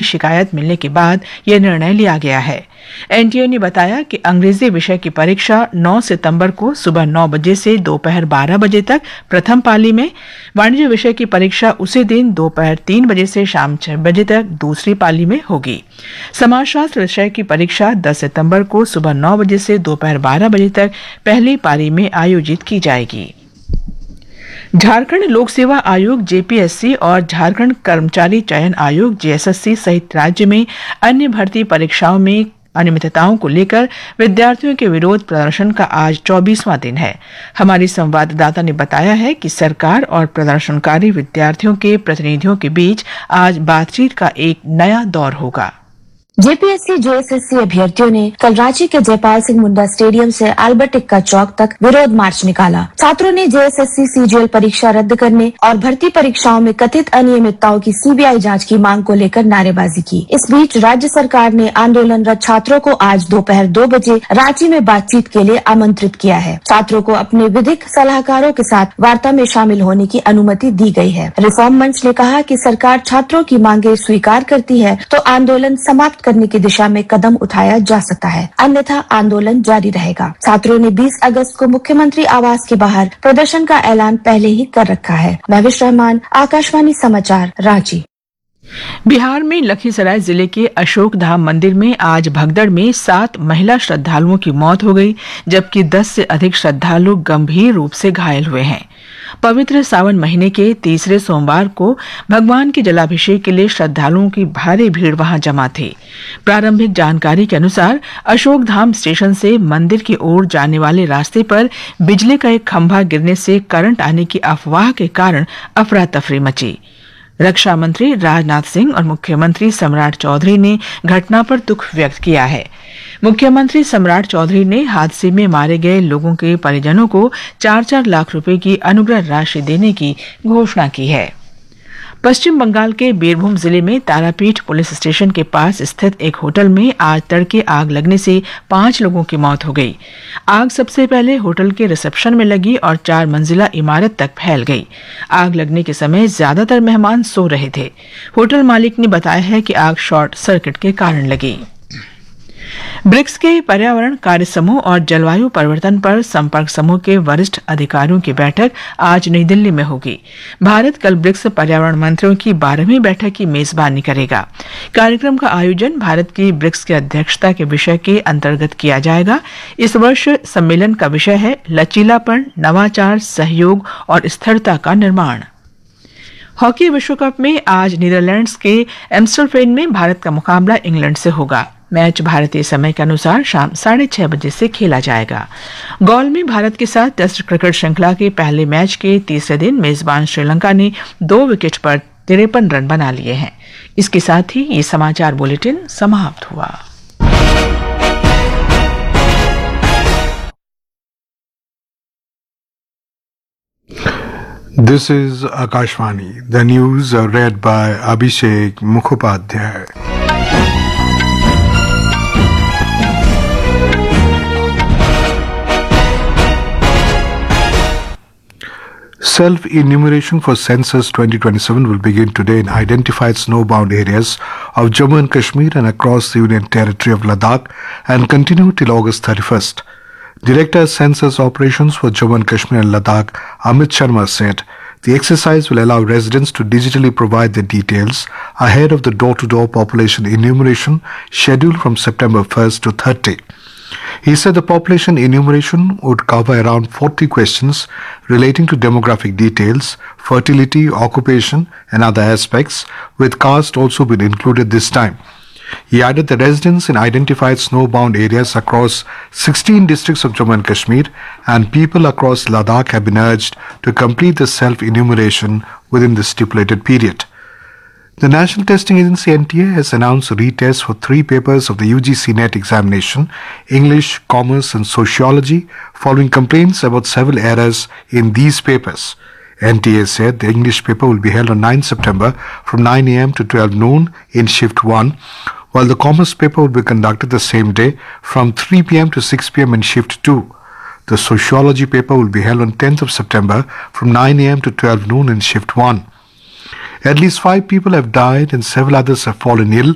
शिकायत मिलने के बाद यह निर्णय लिया गया है। एनटीए ने बताया कि अंग्रेजी विषय की परीक्षा 9 सितंबर को सुबह 9 बजे से दोपहर 12 बजे तक प्रथम पाली में, वाणिज्य विषय की परीक्षा उसी दिन दोपहर 3 बजे से शाम 6 बजे तक दूसरी पाली में होगी। समाजशास्त्र विषय की परीक्षा 10 सितंबर को सुबह 9 बजे से दोपहर 12 बजे तक पहली पाली में आयोजित की जाएगी। झारखंड लोक सेवा आयोग जेपीएससी और झारखंड कर्मचारी चयन आयोग जेएसएससी सहित राज्य में अन्य भर्ती परीक्षाओं में अनियमितताओं को लेकर विद्यार्थियों के विरोध प्रदर्शन का आज 24वां दिन है। हमारी संवाददाता ने बताया है कि सरकार और प्रदर्शनकारी विद्यार्थियों के प्रतिनिधियों के बीच आज बातचीत का एक नया दौर होगा। जेपीएससी जेएसएससी अभ्यर्थियों ने कल रांची के जयपाल सिंह मुंडा स्टेडियम से अल्बर्ट एक्का चौक तक विरोध मार्च निकाला। छात्रों ने जेएसएससी सीजीएल परीक्षा रद्द करने और भर्ती परीक्षाओं में कथित अनियमितताओं की सीबीआई जांच की मांग को लेकर नारेबाजी की। इस बीच राज्य सरकार ने आंदोलनरत छात्रों को आज दोपहर 2 बजे रांची में बातचीत के लिए आमंत्रित किया है। छात्रों को अपने विधिक सलाहकारों के साथ वार्ता में शामिल होने की अनुमति दी गई है। रिफॉर्म मंच ने कहा कि सरकार छात्रों की मांगे स्वीकार करती है तो आंदोलन समाप्त करने की दिशा में कदम उठाया जा सकता है, अन्यथा आंदोलन जारी रहेगा। छात्रों ने 20 अगस्त को मुख्यमंत्री आवास के बाहर प्रदर्शन का ऐलान पहले ही कर रखा है। महविश रहमान, आकाशवाणी समाचार, रांची। बिहार में लखीसराय जिले के अशोक धाम मंदिर में आज भगदड़ में 7 महिला श्रद्धालुओं की मौत हो गई, जबकि 10 से अधिक श्रद्धालु गंभीर रूप से घायल हुए हैं। पवित्र सावन महीने के तीसरे सोमवार को भगवान के जलाभिषेक के लिए श्रद्धालुओं की भारी भीड़ वहां जमा थी। प्रारंभिक जानकारी के अनुसार अशोक धाम स्टेशन से मंदिर की ओर जाने वाले रास्ते पर बिजली का एक खंभा गिरने से करंट आने की अफवाह के कारण अफरा तफरी मची। रक्षा मंत्री राजनाथ सिंह और मुख्यमंत्री सम्राट चौधरी ने घटना पर दुख व्यक्त किया है। मुख्यमंत्री सम्राट चौधरी ने हादसे में मारे गए लोगों के परिजनों को 4-4 लाख रुपए की अनुग्रह राशि देने की घोषणा की है। पश्चिम बंगाल के बीरभूम जिले में तारापीठ पुलिस स्टेशन के पास स्थित एक होटल में आज तड़के आग लगने से 5 लोगों की मौत हो गई। आग सबसे पहले होटल के रिसेप्शन में लगी और 4 मंजिला इमारत तक फैल गई। आग लगने के समय ज्यादातर मेहमान सो रहे थे। होटल मालिक ने बताया है कि आग शॉर्ट सर्किट के कारण लगी। ब्रिक्स के पर्यावरण कार्य समूह और जलवायु परिवर्तन पर संपर्क समूह के वरिष्ठ अधिकारियों की बैठक आज नई दिल्ली में होगी। भारत कल ब्रिक्स पर्यावरण मंत्रियों की 12वीं बैठक की मेजबानी करेगा। कार्यक्रम का आयोजन भारत की ब्रिक्स की अध्यक्षता के विषय के अंतर्गत किया जाएगा। इस वर्ष सम्मेलन का विषय है लचीलापन, नवाचार, सहयोग और स्थिरता का निर्माण। हॉकी विश्व कप में आज नीदरलैंड्स के एम्स्टरवेन में भारत का मुकाबला इंग्लैंड से होगा। मैच भारतीय समय के अनुसार शाम 6:30 बजे से खेला जाएगा। गॉल में भारत के साथ टेस्ट क्रिकेट श्रृंखला के पहले मैच के तीसरे दिन मेजबान श्रीलंका ने 2 विकेट पर 53 रन बना लिए हैं। इसके साथ ही ये समाचार बुलेटिन समाप्त हुआ। This is Akashvani. The news are read by Abhishek Mukhopadhyay. Self-enumeration for Census 2027 will begin today in identified snowbound areas of Jammu and Kashmir and across the Union Territory of Ladakh and continue till August 31st. Director Census Operations for Jammu and Kashmir and Ladakh, Amit Sharma, said the exercise will allow residents to digitally provide their details ahead of the door-to-door population enumeration scheduled from September 1st to 30. He said the population enumeration would cover around 40 questions relating to demographic details, fertility, occupation, and other aspects, with caste also been included this time. He added that residents in identified snowbound areas across 16 districts of Jammu and Kashmir and people across Ladakh have been urged to complete the self-enumeration within the stipulated period. The National Testing Agency NTA has announced retests for 3 papers of the UGC NET examination, English, Commerce and Sociology, following complaints about several errors in these papers. NTA said the English paper will be held on 9 September from 9 a.m. to 12 noon in Shift 1, while the Commerce paper will be conducted the same day from 3 p.m. to 6 p.m. in Shift 2. The Sociology paper will be held on 10th of September from 9 a.m. to 12 noon in Shift 1. At least 5 people have died and several others have fallen ill